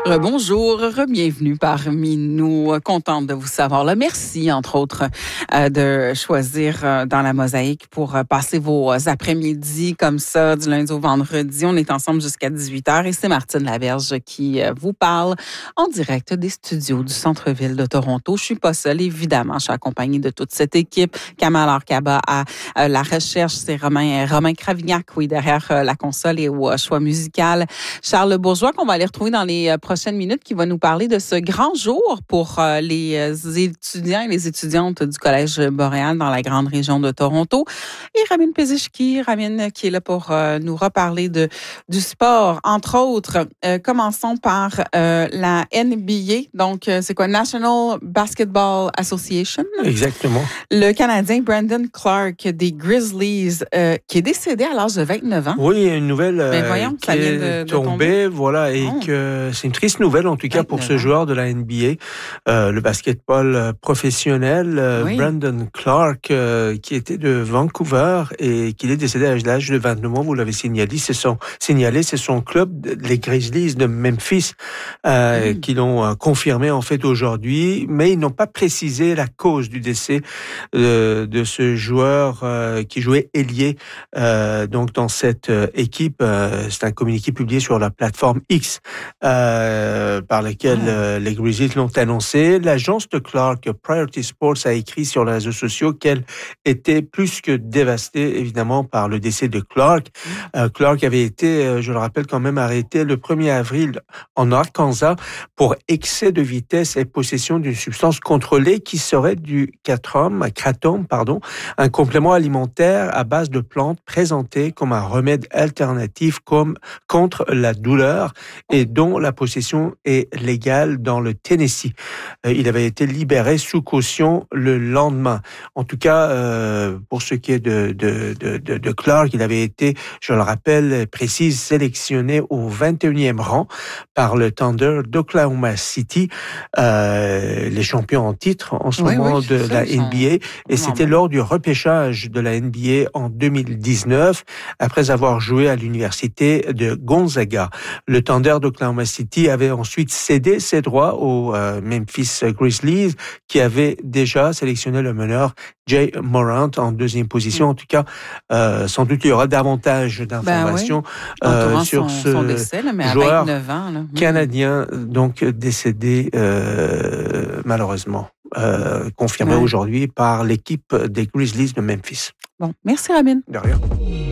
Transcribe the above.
Bonjour, bienvenue parmi nous. Contente de vous savoir là. Merci, entre autres, de choisir dans la mosaïque pour passer vos après-midi comme ça, du lundi au vendredi. On est ensemble jusqu'à 18h et c'est Martine Laberge qui vous parle en direct des studios du centre-ville de Toronto. Je suis pas seule, évidemment. Je suis accompagnée de toute cette équipe. Kamal Arkaba à la recherche. C'est Romain Cravignac, oui, derrière la console et au choix musical. Charles Bourgeois, qu'on va aller retrouver dans les prochaines minutes, qui va nous parler de ce grand jour pour les étudiants et les étudiantes du Collège Boréal dans la grande région de Toronto. Et Ramin Pezichki, qui est là pour nous reparler du sport, entre autres. Commençons par la NBA. Donc, c'est quoi? National Basketball Association. Exactement. Le Canadien Brandon Clark des Grizzlies, qui est décédé à l'âge de 29 ans. Oui, une nouvelle voyons, qui est tombée. Voilà, et que c'est une triste nouvelle, en tout cas, pour ce joueur de la NBA, le basketball professionnel, oui. Brandon Clark, qui était de Vancouver et qui est décédé à l'âge de 29 ans. Vous l'avez signalé, c'est son club, les Grizzlies de Memphis, qui l'ont confirmé en fait aujourd'hui, mais ils n'ont pas précisé la cause du décès de ce joueur qui jouait ailier donc dans cette équipe. C'est un communiqué publié sur la plateforme X par lequel les Grizzlies l'ont annoncé. L'agence de Clark, Priority Sports, a écrit sur les réseaux sociaux qu'elle était plus que dévastée, évidemment, par le décès de Clark. Clark avait été, je le rappelle quand même, arrêté le 1er avril en Arkansas pour excès de vitesse et possession d'une substance contrôlée qui serait du kratom, un complément alimentaire à base de plantes présenté comme un remède alternatif contre la douleur et dont la possession est légale dans le Tennessee. Il avait été libéré sous caution le lendemain. En tout cas, pour ce qui est de Clark, il avait été, je le rappelle, sélectionné au 21e rang par le Thunder d'Oklahoma City, les champions en titre en ce moment de la NBA. Et c'était lors du repêchage de la NBA en 2019, après avoir joué à l'université de Gonzaga. Le Thunder d'Oklahoma City avait ensuite cédé ses droits aux Memphis Grizzlies, qui avait déjà sélectionné le meneur Jay Morant en deuxième position. En tout cas, sans doute il y aura davantage d'informations sur ce décès, là, mais joueur à 29 ans, là. canadien, donc décédé malheureusement, confirmé aujourd'hui par l'équipe des Grizzlies de Memphis. Bon, merci Ramin. De rien.